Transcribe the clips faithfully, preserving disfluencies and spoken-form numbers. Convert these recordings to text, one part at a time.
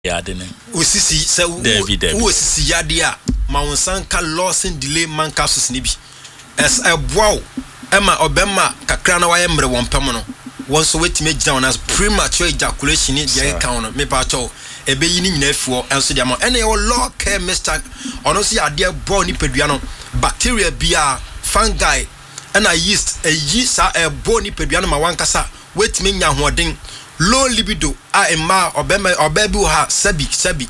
yadene osisi se wo osisi yade a ma wonsan ka losing delay man capsules ni bi es eboaw ema obema kakra na waye mre won pam no won so wetime gina won as premature ejaculation ni dey count no me pa cho ebe yi ni nyina afuo enso dia ma ene yo low care mister ono so yade ebo ni pedua no bacteria bia fungi ena yeast e yi sa ebo ni pedua no ma wankasa wetime nya hoden low libido a ema obema obabi ha sabi sabi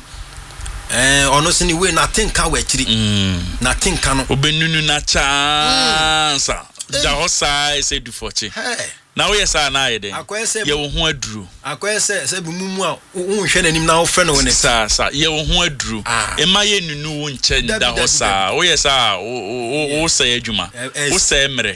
eh ono se ni we na tinka we chiri mm. na tinka no obenunu na chance mm. da hosa ese du forty hey. Na we yesa na yede ye wo ho aduru akwese se bi mumu a wo hwe nanim na wo fe no ne sa sa ye wo ho aduru ema ye nunu wo nche da hosa wo yesa wo wo se adwuma wo se emre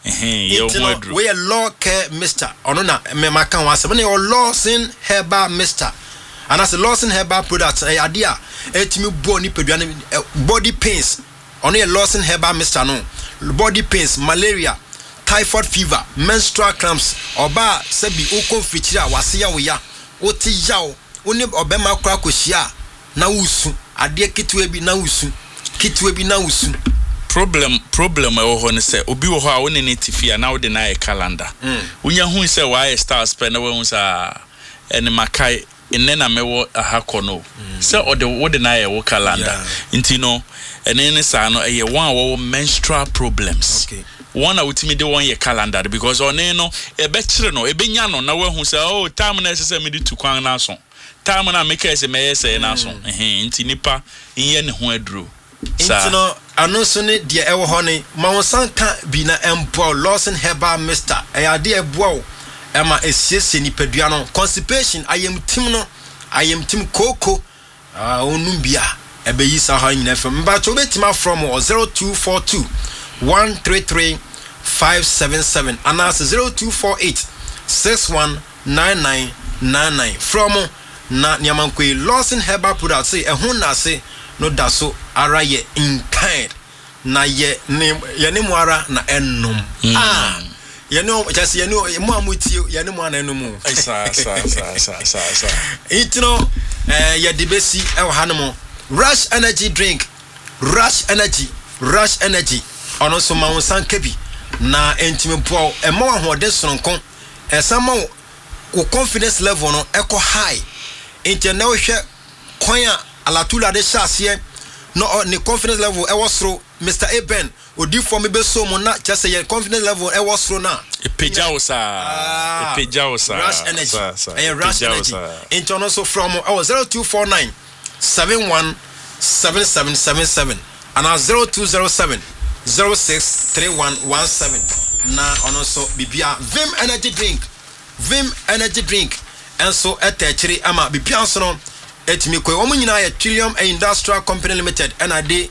eh ye wo ho aduru we law care mister ono na me maka wa se ne Lawson Herbal Mister and as Lawson Herbal products e ade a etimi bo ni pedua body pains ono ye Lawson Herbal Mister no body pains malaria typhoid fever menstrual cramps oba sabi ukon fichira wase ya wo ya oti yawo oni obema kra kohia na wusu ade kitwe bi na wusu kitwe bi na wusu problem problem e wo ho ne se obi wo ho a wo ne netifia na wo de na e calendar unya hu se wa e star spend na wo hu sa ene makai enne na mewo ahakọ no se ode wo de na e wo calendar nti no ene ne sa no e one wo menstrual problems okay one a wutimi de one ye calendar because on no e be kire no e be nya no na wahu say oh time na sese me di tukwan na so time na make ese me say na so eh nti nipa yen ne ho aduro nti no ano so ne de e wo ho ne ma wonsan ka bi na empo Lawson Herbal Mister e ade e boa e ma esiese nipadua no constipation ayem tim no ayem tim koko ah onum bia e be yi sa ha nyina fam ba cho betima from zero two four two one three three five seven seven and that's zero two four eight six one nine nine nine nine from na Nyamankwe Lawson Herbal products say ehun na say no da so ara ye in kind na ye ye ne mu ara na ennom ah ye no just ye no mu amutie ye ne mu ana ennom sa sa sa sa sa sa itno eh ye de besi e wo hanemo Rush energy drink Rush energy Rush energy ono so ma wonsan kebi na entime po e ma ho de soronko e sama wo confidence level no e ko high enti na wo hwe kwan a alatula de hyase no ne confidence level e wo soro Mister Eben odi for me be so mo na just say confidence level e wo soro na e peja wo sa e peja wo sa Rush energy e Rush energy enti ono so from oh zero two four nine seven one seven seven seven seven and zero two zero seven zero six three one one seven na ono so bibia Vim energy drink Vim energy drink and so etechiri ama bibia so no etimi koi omo nyina ya Trillium Industrial Company Limited and ade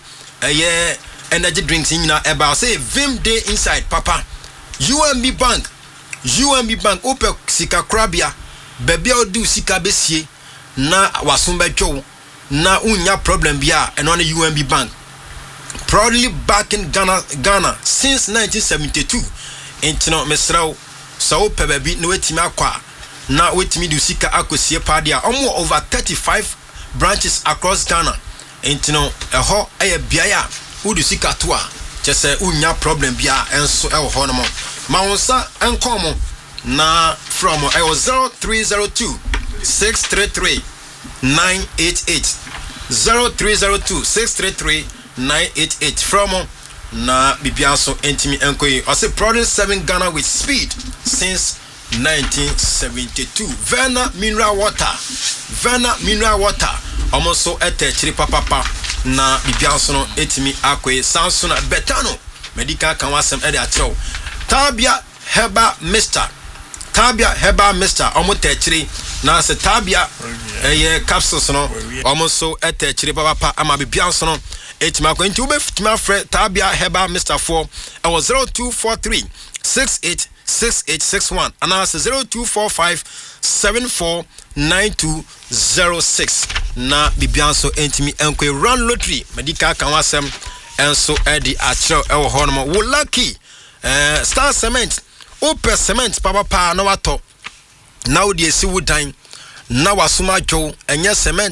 eh energy drinks nyina eba say Vim day inside papa U M B Bank U M B Bank ope sika krabia bebia odu sika besie na wasumba two na unya problem bia eno na U M B Bank proudly back in Ghana Ghana since nineteen seventy-two intino mesraw so pebabi no wetimi akwa na wetimi du sika akosie padia omo over thirty-five branches across Ghana intino eho eye biaya udu sika to a chese unya problem bia enso eho ho no mo ma wonsa enkomo na from I zero three zero two six three three nine eight eight zero three zero two six three three nine eight eight from na bibianso entimi enkoyi I say product serving Ghana with speed since nineteen seventy-two. Verna mineral water Verna mineral water almost so etechiri papa na bibianso no entimi akoyi Samsung Betano medical kan wasem e dey acho Tabia Herbal Mister Tabia Herbal Mister almost techiri na se Tabia eh capsules no almost so etechiri papa ama bibianso no etima ko nti obefitima frɛ Tabia Herbal Mister four I was zero two four three six eight six eight six one and I zero two four five seven four nine two zero six na bibianso entimi enko run lottery medical kan wasem enso edi achro e wo hono wo lucky eh Star Cement open cement papa pa na wato na wo de esi wo dan na wasoma dwo enye cement